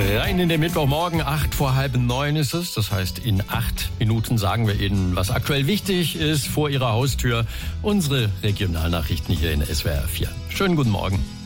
Rein in den Mittwochmorgen, 8:08 ist es. Das heißt, in 8 Minuten sagen wir Ihnen, was aktuell wichtig ist vor Ihrer Haustür. Unsere Regionalnachrichten hier in SWR 4. Schönen guten Morgen.